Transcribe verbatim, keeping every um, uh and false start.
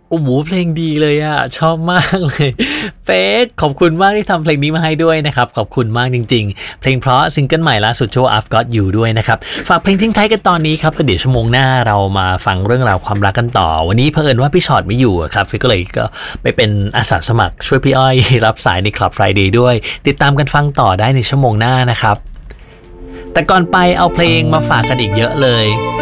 โอ้โหเพลงดีเลยอะชอบมากเลยเป๊กขอบคุณมากที่ทำเพลงนี้มาให้ด้วยนะครับขอบคุณมากจริงๆเพลงเพราะซิงเกิลใหม่ล่าสุดชื่อว่า I've Got You ด้วยนะครับฝากเพลงทิ้งท้ายกันตอนนี้ครับเดี๋ยวชั่วโมงหน้าเรามาฟังเรื่องราวความรักกันต่อวันนี้เผอิญว่าพี่ชอตไม่อยู่ครับฟิกก็เลยก็ไปเป็นอาสาสมัครช่วยพี่อ้อยรับสายใน Club Friday ด้วยติดตามกันฟังต่อได้ในชั่วโมงหน้านะครับแต่ก่อนไปเอาเพลงมาฝากกันอีกเยอะเลย